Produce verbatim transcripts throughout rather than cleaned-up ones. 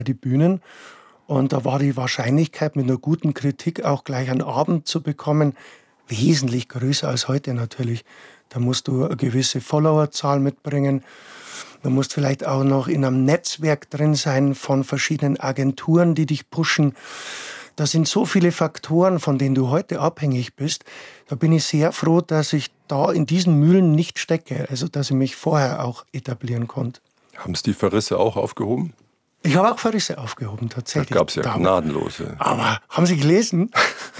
die Bühnen. Und da war die Wahrscheinlichkeit, mit einer guten Kritik auch gleich einen Abend zu bekommen, wesentlich größer als heute natürlich. Da musst du eine gewisse Followerzahl mitbringen. Du musst vielleicht auch noch in einem Netzwerk drin sein von verschiedenen Agenturen, die dich pushen. Da sind so viele Faktoren, von denen du heute abhängig bist. Da bin ich sehr froh, dass ich da in diesen Mühlen nicht stecke. Also, dass ich mich vorher auch etablieren konnte. Haben es die Verrisse auch aufgehoben? Ich habe auch Verrisse aufgehoben, tatsächlich. Da gab es ja Damit. Gnadenlose. Aber haben Sie gelesen?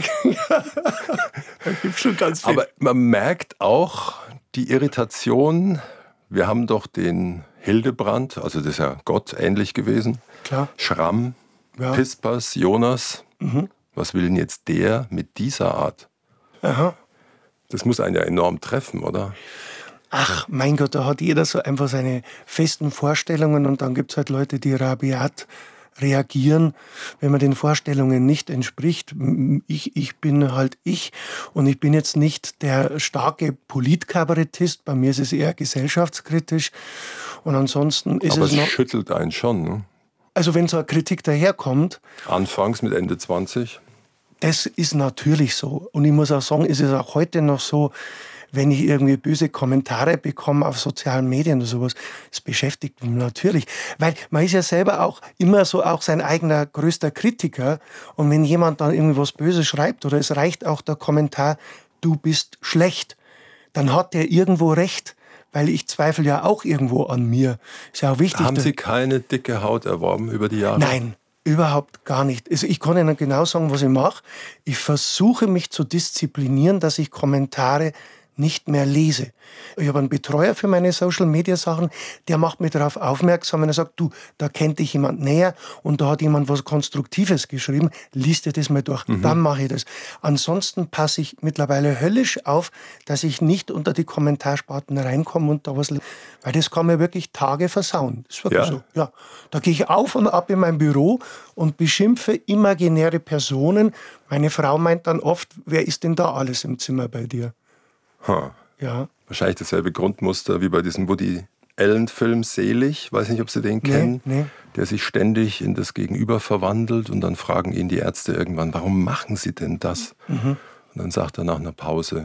Da gibt es schon ganz viel. Aber man merkt auch die Irritation. Wir haben doch den Hildebrand, also das ist ja Gott ähnlich gewesen. Klar. Schramm, ja. Pispas, Jonas. Mhm. Was will denn jetzt der mit dieser Art? Aha. Das muss einen ja enorm treffen, oder? Ach, mein Gott, da hat jeder so einfach seine festen Vorstellungen und dann gibt es halt Leute, die rabiat reagieren, wenn man den Vorstellungen nicht entspricht. Ich, ich bin halt ich und ich bin jetzt nicht der starke Politkabarettist, bei mir ist es eher gesellschaftskritisch und ansonsten ist Aber es es noch... schüttelt einen schon, ne? Also wenn so eine Kritik daherkommt... Anfangs mit Ende zwanzig? Das ist natürlich so und ich muss auch sagen, ist es auch heute noch so, wenn ich irgendwie böse Kommentare bekomme auf sozialen Medien oder sowas, das beschäftigt mich natürlich. Weil man ist ja selber auch immer so auch sein eigener größter Kritiker. Und wenn jemand dann irgendwas Böses schreibt oder es reicht auch der Kommentar, du bist schlecht, dann hat der irgendwo recht. Weil ich zweifle ja auch irgendwo an mir. Ist ja auch wichtig. Haben Sie keine dicke Haut erworben über die Jahre? Nein. Überhaupt gar nicht. Also ich kann Ihnen genau sagen, was ich mache. Ich versuche mich zu disziplinieren, dass ich Kommentare nicht mehr lese. Ich habe einen Betreuer für meine Social-Media-Sachen, der macht mich darauf aufmerksam, wenn er sagt, du, da kennt dich jemand näher und da hat jemand was Konstruktives geschrieben, liest dir das mal durch, mhm. dann mache ich das. Ansonsten passe ich mittlerweile höllisch auf, dass ich nicht unter die Kommentarspalten reinkomme und da was, weil das kann mir wirklich Tage versauen. Das ist wirklich ja. so. Ja. Da gehe ich auf und ab in mein Büro und beschimpfe imaginäre Personen. Meine Frau meint dann oft, wer ist denn da alles im Zimmer bei dir? Huh. Ja. Wahrscheinlich dasselbe Grundmuster wie bei diesem Woody Allen-Film Selig. Weiß nicht, ob Sie den nee, kennen. Nee. Der sich ständig in das Gegenüber verwandelt und dann fragen ihn die Ärzte irgendwann, warum machen Sie denn das? Mhm. Und dann sagt er nach einer Pause,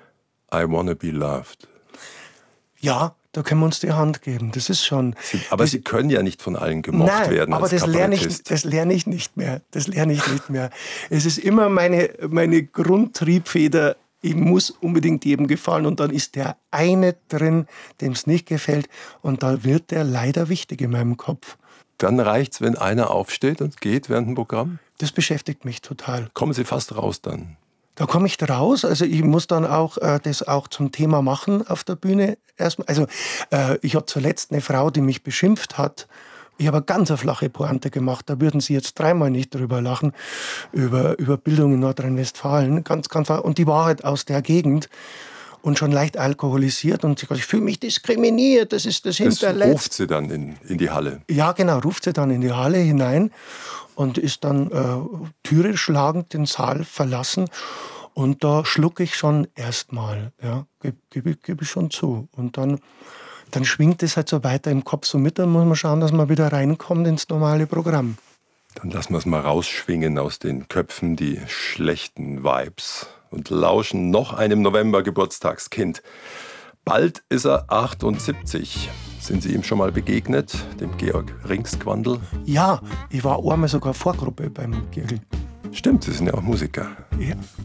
I wanna be loved. Ja, da können wir uns die Hand geben. Das ist schon... Sie, aber das, Sie können ja nicht von allen gemocht nein, werden aber als das lerne, ich, Kabarettist. das lerne ich nicht mehr. Das lerne ich nicht mehr. Es ist immer meine, meine Grundtriebfeder, ich muss unbedingt jedem gefallen und dann ist der eine drin, dem es nicht gefällt und da wird der leider wichtig in meinem Kopf. Dann reicht's, wenn einer aufsteht und geht während dem Programm? Das beschäftigt mich total. Kommen Sie fast raus dann? Da komme ich raus, also ich muss dann auch äh, das auch zum Thema machen auf der Bühne. Erstmal. Also äh, ich habe zuletzt eine Frau, die mich beschimpft hat. Ich habe eine ganz flache Pointe gemacht, da würden Sie jetzt dreimal nicht drüber lachen, über, über Bildung in Nordrhein-Westfalen. Ganz, ganz, und die war halt aus der Gegend und schon leicht alkoholisiert und sie sagt, ich fühle mich diskriminiert, das ist das Hinterletzte. Das ruft sie dann in, in die Halle? Ja, genau, ruft sie dann in die Halle hinein und ist dann äh, Türe schlagend den Saal verlassen. Und da schlucke ich schon erstmal, ja, gebe geb, geb ich schon zu. Und dann... Dann schwingt es halt so weiter im Kopf so mit, dann muss man schauen, dass man wieder reinkommt ins normale Programm. Dann lassen wir es mal rausschwingen aus den Köpfen, die schlechten Vibes und lauschen noch einem November-Geburtstagskind. Bald ist er achtundsiebzig. Sind Sie ihm schon mal begegnet, dem Georg Ringsquandl? Ja, ich war einmal sogar Vorgruppe beim Georg. Stimmt, Sie sind ja auch Musiker. Ja.